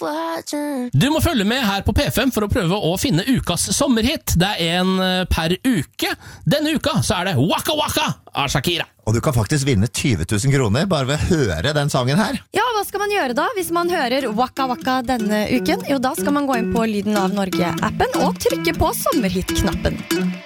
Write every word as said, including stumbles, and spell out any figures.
Du må følge med her på P fem for å prøve å finne ukas sommerhit. Det er en per uke. Denne uka så er det Waka Waka av Shakira. Og du kan faktisk vinne tyve tusen kroner bare ved å høre den sangen her. Ja, hva skal man gjøre da hvis man hører Waka Waka denne uken? Jo, da skal man gå inn på Lyden av Norge-appen og trykke på sommerhit-knappen.